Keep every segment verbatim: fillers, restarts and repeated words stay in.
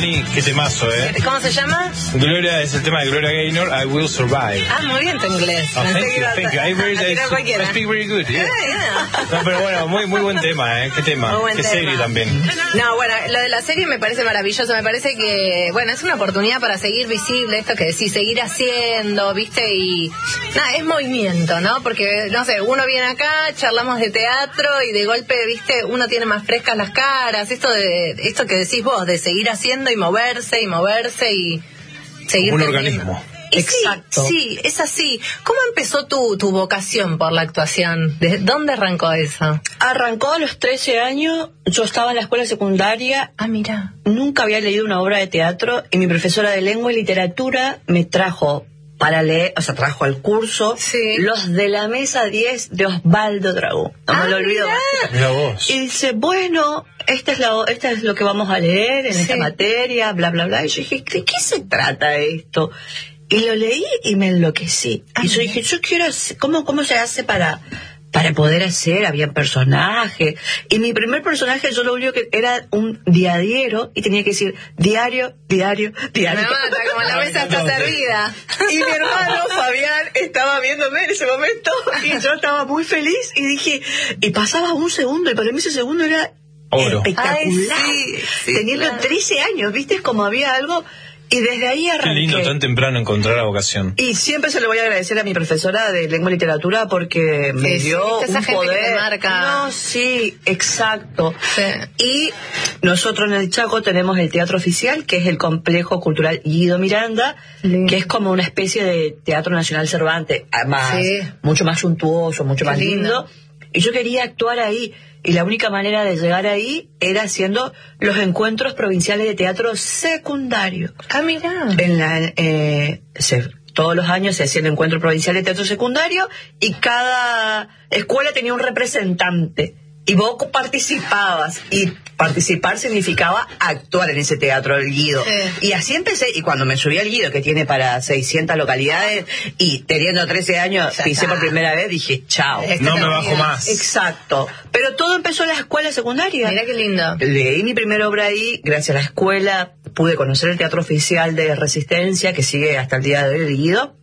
Fanny, qué temazo, ¿eh? ¿Cómo se llama? Gloria, es el tema de Gloria Gaynor, I Will Survive. Ah, muy bien tu inglés. Oh, thank you, thank you. I, very, I, I speak very good, yeah. Yeah. No, pero bueno, muy muy buen tema, ¿eh? Qué tema, Muy buen qué tema. serie también. No, bueno, lo de la serie me parece maravilloso, me parece que, bueno, es una oportunidad para seguir visible, esto que decís, seguir haciendo, ¿viste? Y, nada, es movimiento, ¿no? Porque, no sé, uno viene acá, charlamos de teatro y de golpe, ¿viste? Uno tiene más frescas las caras, esto de esto que decís vos, de seguir haciendo y moverse y moverse y seguir un teniendo. organismo. Y Exacto. Sí, sí, es así. ¿Cómo empezó tu, tu vocación por la actuación? ¿De dónde arrancó eso? Arrancó a los trece años, yo estaba en la escuela secundaria, Ah, mira. nunca había leído una obra de teatro y mi profesora de lengua y literatura me trajo para leer, o sea, trajo al curso Sí. Los de la mesa diez de Osvaldo Dragón. No Ah, me lo olvido. mirá. Mira vos. Y dice, bueno, esta es, la, esta es lo que vamos a leer en Sí. esta materia, bla, bla, bla. Y yo dije, ¿de qué se trata esto? Y lo leí y me enloquecí. Ah, y yo dije, yo quiero hacer, ¿cómo, cómo se hace para, para poder hacer? Había personajes. Y mi primer personaje, yo lo único que era un diadiero y tenía que decir diario, diario, Me diario. mata, como la mesa está servida. Y mi hermano Fabián estaba viéndome en ese momento y yo estaba muy feliz y dije, y pasaba un segundo y para mí ese segundo era Oro. espectacular. Ay, sí, sí, Teniendo claro. trece años, ¿viste? Como había algo y desde ahí Qué arranqué. lindo tan temprano encontrar la vocación. Y siempre se lo voy a agradecer a mi profesora de lengua y literatura porque me Sí, dio sí, esa un gente que poder. te marca. No, sí, exacto. Sí. Y nosotros en el Chaco tenemos el Teatro Oficial, que es el Complejo Cultural Guido Miranda, Lindo. que es como una especie de Teatro Nacional Cervantes, más, Sí. mucho más suntuoso, mucho Qué más lindo. lindo. Y yo quería actuar ahí. Y la única manera de llegar ahí era haciendo los encuentros provinciales de teatro secundario. Ah, mira. En la, eh, se- todos los años se hacía el encuentro provincial de teatro secundario y cada escuela tenía un representante y vos participabas y participar significaba actuar en ese teatro del Guido. Sí. Y así empecé, y cuando me subí al Guido, que tiene para seiscientas localidades, y teniendo trece años Ya pisé está. por primera vez, dije chao. Este No te me olvidas. bajo más. Exacto. Pero todo empezó en la escuela secundaria. Mira qué lindo. Leí mi primera obra ahí, gracias a la escuela pude conocer el Teatro Oficial de Resistencia, que sigue hasta el día de hoy, el Guido.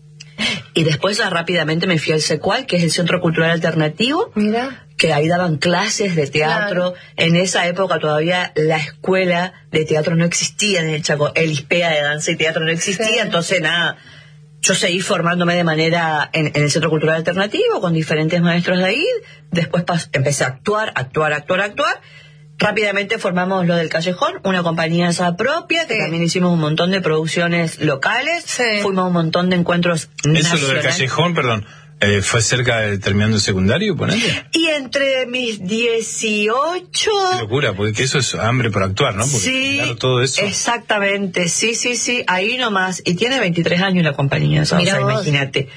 Y después ya rápidamente me fui al SECUAL, que es el Centro Cultural Alternativo, Mira. que ahí daban clases de teatro. Claro. En esa época todavía la escuela de teatro no existía en el Chaco, el ISPEA de danza y teatro no existía, Sí. entonces nada, yo seguí formándome de manera en, en el Centro Cultural Alternativo con diferentes maestros de ahí, después pas- empecé a actuar, actuar, actuar, actuar. Rápidamente formamos lo del Callejón, una compañía ya propia, que Sí. también hicimos un montón de producciones locales, Sí. fuimos a un montón de encuentros Eso lo del nacionales. Callejón, perdón, eh, ¿fue cerca de terminando el secundario, ponele? Y entre mis dieciocho... Qué locura, porque eso es hambre por actuar, ¿no? Porque Sí, claro, todo eso. exactamente, sí, sí, sí, ahí nomás. Y tiene veintitrés años la compañía, o sea, Mirá vos. imagínate.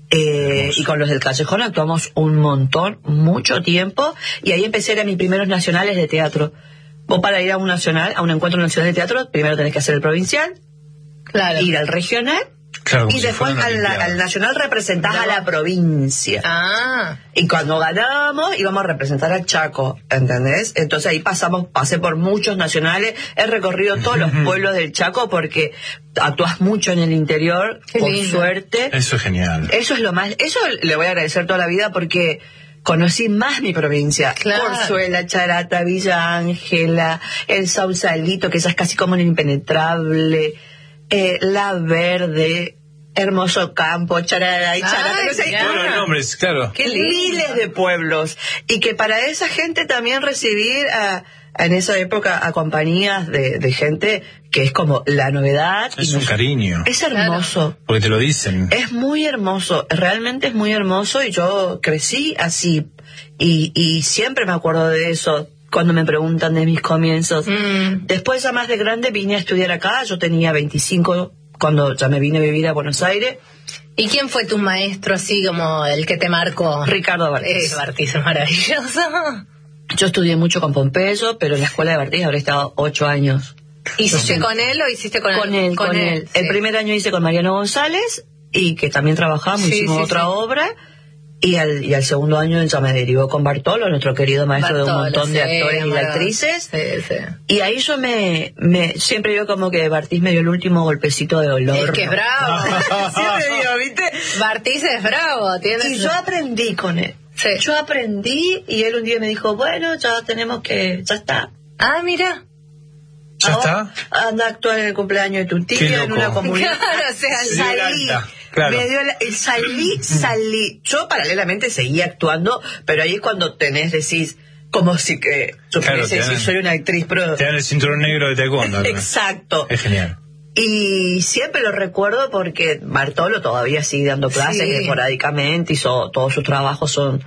Eh, y con los del Callejón actuamos un montón, mucho tiempo, y ahí empecé a ir a mis primeros nacionales de teatro. Vos para ir a un nacional, a un encuentro nacional de teatro, primero tenés que hacer el provincial, Claro. ir al regional, Claro, como y si después fuera una al, olimpiada. al nacional representás a la provincia. Ah. Y cuando ganamos íbamos a representar al Chaco, ¿entendés? Entonces ahí pasamos, pasé por muchos nacionales, he recorrido todos los pueblos del Chaco porque actúas mucho en el interior, Qué por lindo. suerte. Eso es genial. Eso es lo más, eso le voy a agradecer toda la vida porque conocí más mi provincia. Claro. Porzuela, Charata, Villa Ángela, el Sausalito, que esa es casi como el impenetrable, eh, La Verde, Hermoso Campo, Charara y Charata, Ay, no sé, mirá. Todos los nombres, claro. Qué lindo. miles de pueblos, y que para esa gente también recibir a, a en esa época a compañías de, de gente que es como la novedad. Es y un nos- cariño. es hermoso. Porque te lo dicen. Es muy hermoso, realmente es muy hermoso, y yo crecí así y, y siempre me acuerdo de eso cuando me preguntan de mis comienzos. Mm. Después ya más de grande vine a estudiar acá, yo tenía veinticinco cuando ya me vine a vivir a Buenos Aires. ¿Y quién fue tu maestro así como el que te marcó? Ricardo Bartiz. Eh, Bartiz es maravilloso. Yo estudié mucho con Pompeyo, pero en la escuela de Bartiz habré estado ocho años. ¿Hiciste con él o hiciste con, Con él, con, él. sí. El primer año hice con Mariano González, y que también trabajamos, Sí, hicimos sí, otra sí. obra. Y al, y al segundo año ya me derivó con Bartolo, nuestro querido maestro Bartolo, de un montón sí, de actores y de bueno, actrices. Sí, sí. Y ahí yo me, me siempre digo como que Bartiz me dio el último golpecito de dolor. Es que es bravo. Siempre digo, ¿viste? Bartiz es bravo. Tiene Y yo aprendí con él. Sí. Yo aprendí y él un día me dijo, bueno, ya tenemos que, ya está. Ah, mira. ¿Ya Ahora, está? Anda a actuar en el cumpleaños de tu Qué tía en loco. una comunidad. Claro, o sea, Sí, salí, alta, claro. me dio la- salí, salí. Yo paralelamente seguía actuando, pero ahí es cuando tenés, decís, como si que, yo Claro, pensé, te si dan- soy una actriz, pero... Te dan el cinturón negro de taekwondo. ¿no? Exacto. Es genial. Y siempre lo recuerdo porque Bartolo todavía sigue dando clases Sí. esporádicamente y so- todos sus trabajos son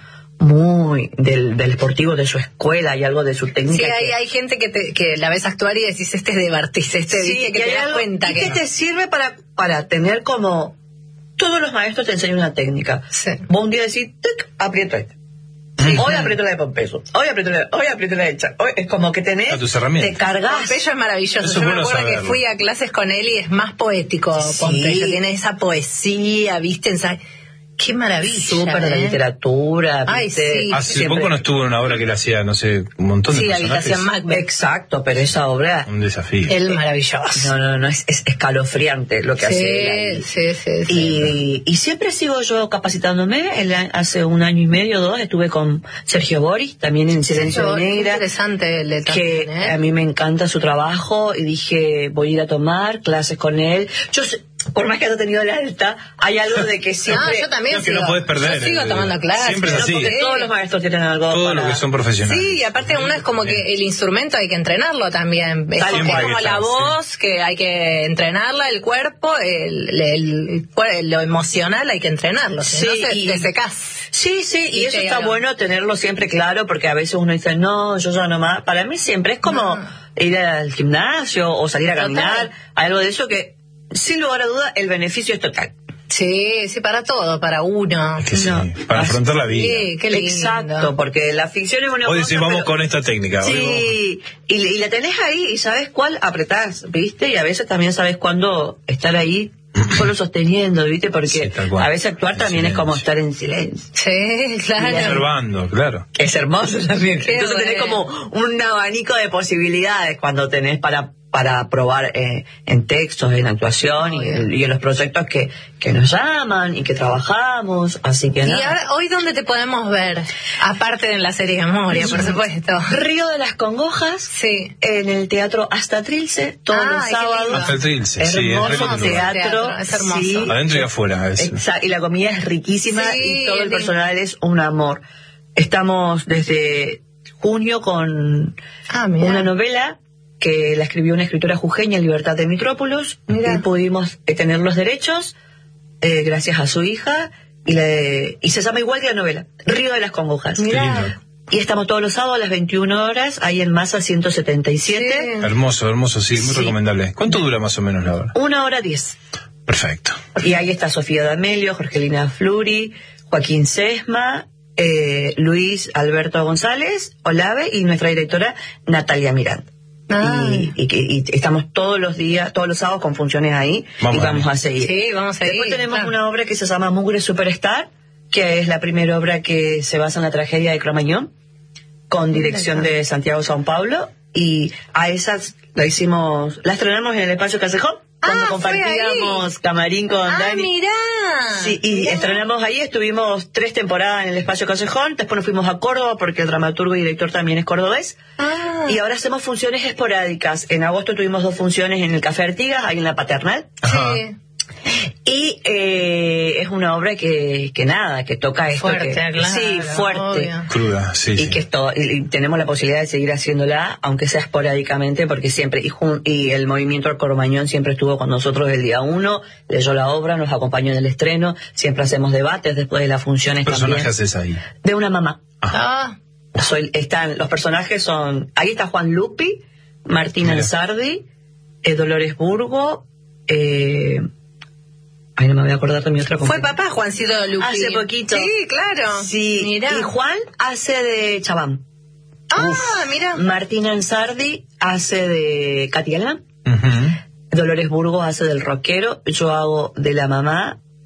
muy del, del deportivo de su escuela y algo de su técnica. Sí, hay, que- hay gente que, te, que la ves actuar y decís, este es de Bartiz, este Sí, viste, que y te hay das algo- cuenta y que... que te sirve para, para tener como... Todos los maestros te enseñan una técnica. Sí. Vos un día decís, tic, aprieto esta. Hoy aprieto la de Pompeso. Hoy aprieto la, hoy aprieto la de Cha. Hoy es como que tenés... A tus herramientas. Te cargas. Pompeyo es maravilloso. Eso Yo es me bueno acuerdo que saberlo. fui a clases con él y es más poético. Sí. Pompeyo tiene esa poesía, ¿viste? Esa- Qué maravilla. Súper de la ¿eh? literatura. Ay, ¿viste? sí. Hace Siempre- poco no estuvo en una obra que él hacía, no sé, un montón de Sí, personajes. Habitación Macbeth. Exacto, pero esa obra... Un desafío. Él maravilloso. No, no, no, es, es escalofriante lo que hace él ahí. Sí, sí, sí. sí. Y, y siempre sigo yo capacitándome. El a- hace un año y medio, dos, estuve con Sergio Boris, también en Silencio Sergio, de qué Negra, interesante él que también, ¿eh? a mí me encanta su trabajo y dije, voy a ir a tomar clases con él. Yo sé- por más que haya tenido la alta, hay algo de que siempre... Ah, yo también No, que sigo. no podés perder, Yo sigo eh, tomando clases. siempre es ¿no? así. Porque Todos los maestros tienen algo Todo para- lo que son profesionales. Sí, y aparte uno es como que el instrumento hay que entrenarlo también. Es, Tal como- cual. es como la voz que hay que entrenarla, el cuerpo, el, el- el- lo emocional hay que entrenarlo. Si Sí, no se, y- te secás. Sí, sí, y Y eso te está haga. bueno tenerlo siempre claro, porque a veces uno dice, no, yo ya no más. Para mí siempre es como No. ir al gimnasio o salir a Total. caminar, algo de eso que, sin lugar a duda, el beneficio es total. Sí, sí, para todo, para uno. Es que sí, No. para Así- afrontar la vida. Sí, qué lindo. Exacto, porque la ficción es una Hoy cosa, decís, vamos pero- con esta técnica. hoy vamos- Sí, y, y la tenés ahí y sabes cuál apretás, ¿viste? Y a veces también sabes cuándo estar ahí solo sosteniendo, ¿viste? Porque Sí, tal cual. a veces actuar En también es como silencio. estar en silencio. Sí, claro. Observando, claro. Que es hermoso también. Qué Entonces tenés bueno. como un abanico de posibilidades cuando tenés para para probar eh, en textos, en actuación y, Obvio. y en los proyectos que, que nos llaman y que trabajamos, así que Y nada. ahora, ¿hoy dónde te podemos ver? Aparte de en la serie Memoria, por supuesto. Río de las Congojas, Sí. en el Teatro Hasta Trilce, todos Ay, los qué sábados. lindo. Hasta el Trilce, sí, es re Hermoso lindo lugar. teatro, Teatro, es hermoso. sí. Adentro y afuera. es- Exacto, y la comida es riquísima Sí, y todo el lindo. personal es un amor. Estamos desde junio con Ah, mira. una novela que la escribió una escritora jujeña, Libertad de Mitrópolis, Mira. y pudimos eh, tener los derechos eh, gracias a su hija, y, le- y se llama igual que la novela, Río de las Congojas. Qué Mira. lindo. Y estamos todos los sábados a las veintiuna horas, ahí en Masa ciento setenta y siete, Sí. Hermoso, hermoso, sí, muy Sí. recomendable. ¿Cuánto dura más o menos la obra? una hora diez. Perfecto. Y ahí está Sofía D'Amelio, Jorgelina Fluri, Joaquín Sesma, eh, Luis Alberto González, Olave y nuestra directora Natalia Miranda. Ah. Y, y, que- y estamos todos los días, todos los sábados con funciones ahí Vamos y a vamos ver. a seguir. Sí, vamos a Después seguir, tenemos claro. una obra que se llama Mugre Superstar, que es la primera obra que se basa en la tragedia de Cromañón, con dirección de Santiago Sao Paulo, y a esas la hicimos, la estrenamos en el Espacio Callejón, cuando Ah, fue compartíamos camarín con Ah, Dani. mirá. Sí, y Mirá. estrenamos ahí, estuvimos tres temporadas en el Espacio Callejón, después nos fuimos a Córdoba porque el dramaturgo y director también es cordobés, Ah. y ahora hacemos funciones esporádicas. En agosto tuvimos dos funciones en el Café Artigas, ahí en la Paternal, Ajá. Sí. y eh, es una obra que, que nada, que toca esto. Fuerte, que, claro, sí, fuerte. obvio. Cruda, sí, Y sí. que esto, y, y tenemos la posibilidad de seguir haciéndola, aunque sea esporádicamente, porque siempre, y, jun- y el movimiento del Cromañón siempre estuvo con nosotros del día uno, leyó la obra, nos acompañó en el estreno, siempre hacemos debates después de las funciones ¿Qué personaje también. haces ahí? De una mamá. Ah, Soy, están, los personajes son, ahí está Juan Lupi, Martina Mira. Ansardi, eh, Dolores Burgo, eh, ay, no me voy a acordar de mi otra fue compañera. papá Juancito Lupi. Hace poquito. Sí, claro. Sí, Mirá. y Juan hace de Chabán. Ah, mira. Martina Ansardi hace de Katy Allan, Ujú. Dolores Burgos hace del rockero, yo hago de la mamá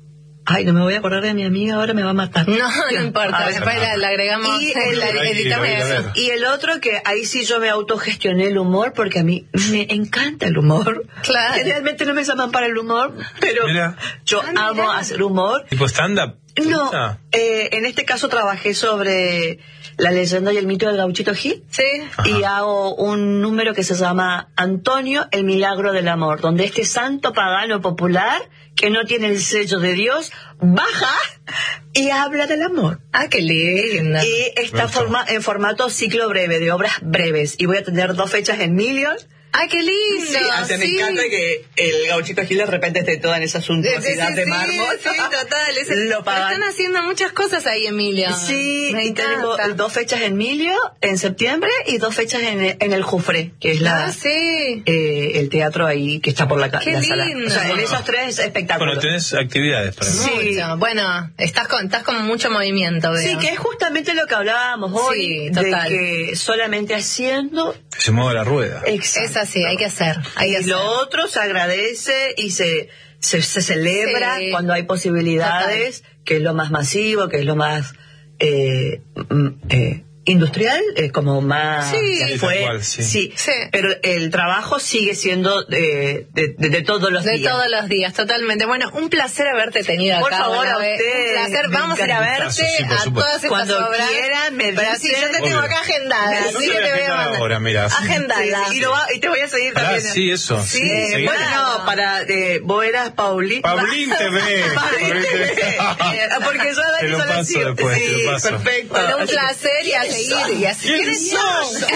Ay, no me voy a acordar de mi amiga, ahora me va a matar. No, no importa, Ah, después le, le agregamos, Y el- la- Ay, editamos ay, a eso. ver. Y el otro que ahí sí yo me autogestioné el humor porque a mí me encanta el humor. Claro. Generalmente no me llaman para el humor, pero Mira. yo Ah, mira. amo hacer humor. ¿Tipo stand-up? No, Ah. eh, en este caso trabajé sobre la leyenda y el mito del Gauchito Gil. Sí. Ajá. Y hago un número que se llama Antonio, el milagro del amor, donde este santo pagano popular que no tiene el sello de Dios baja y habla del amor. Ah, qué lindo. Y está Me gustó. forma, en formato ciclo breve, de obras breves. Y voy a tener dos fechas en Million. Ah, qué lindo. Sí, hasta me sí. encanta que el Gauchito Gil de repente esté toda en esa suntuosidad Sí, de sí, mármol. Sí, total. ese- Lo pero pagan. están haciendo muchas cosas ahí, Emilio. Sí, Me y encanta. tenemos dos fechas en Milio en septiembre y dos fechas en, en el Jufré, que es la Ah, sí. eh, el teatro ahí que está por la, ca- Qué la sala. lindo. O sea, en esos tres espectáculos. Bueno, tenés actividades para Sí. Mucho. Bueno, estás con, estás con mucho movimiento, veo. Sí, que es justamente lo que hablábamos hoy, Sí, de total. que solamente haciendo que se mueva la rueda. exacto. Es así, hay que hacer. Hay que Y hacer. lo otro se agradece y se, se, se celebra Sí. cuando hay posibilidades, que es lo más masivo, que es lo más eh, mm, eh, industrial, eh, como más Sí. ya Sí, fue, tal cual, sí. Sí. pero el trabajo sigue siendo de, de, de- de todos los De días. todos los días, totalmente. Bueno, un placer haberte tenido Por acá. favor, una a vez. usted. Un placer. Me Vamos a ir a encanta. verte Sí, por a supuesto. todas estas Cuando obras. quieran, me Pero sí, yo te dicen. tengo Obvio. acá agendada. Yo Así te que voy a te voy a agendar mandar. ahora, mira. Agendala. Y, lo va- y te voy a seguir Pará, también. sí, eso. Sí, Eh, seguí. bueno, Claro. no, para eh, vos eras Paulín. Paulín T V. Paulín T V. Paulín Eh, Porque yo a Te lo Dani solo paso sigo. después, te Sí, lo paso. perfecto. Bueno, un Así que- placer y a seguir. Y así. ¿Quiénes son?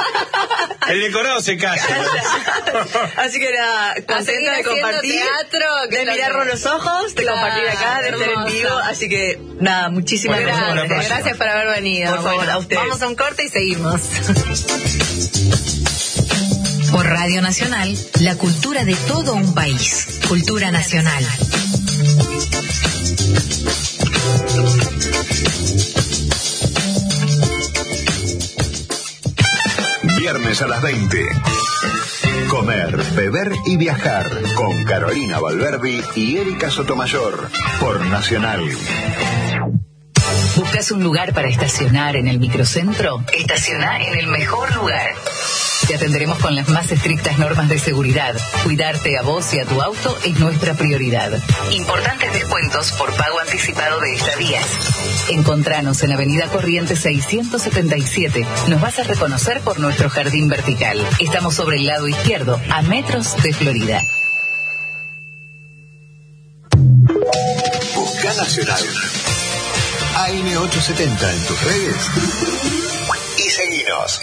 El decorado se calla. Así que nada, A seguir contenta de haciendo compartir, teatro, que de es lo mirarnos que- los ojos, de Claro, compartir acá, de estar en hermoso. vivo. Así que nada, muchísimas Bueno, gracias. nos vemos la Gracias, próxima. gracias por haber venido. Por favor, Bueno, a ustedes. vamos a un corte y seguimos. Por Radio Nacional, la cultura de todo un país. Cultura Nacional. Viernes a las veinte. Comer, beber y viajar con Carolina Valverdi y Erika Sotomayor por Nacional. ¿Buscas un lugar para estacionar en el microcentro? Estaciona en el mejor lugar. Te atenderemos con las más estrictas normas de seguridad. Cuidarte a vos y a tu auto es nuestra prioridad. Importantes descuentos por pago anticipado de estadías. Encontranos en Avenida Corrientes seiscientos setenta y siete. Nos vas a reconocer por nuestro jardín vertical. Estamos sobre el lado izquierdo, a metros de Florida. Busca Nacional. A M ochocientos setenta en tus redes. Y seguinos.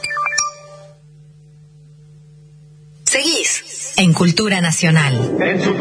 Seguís en Cultura Nacional.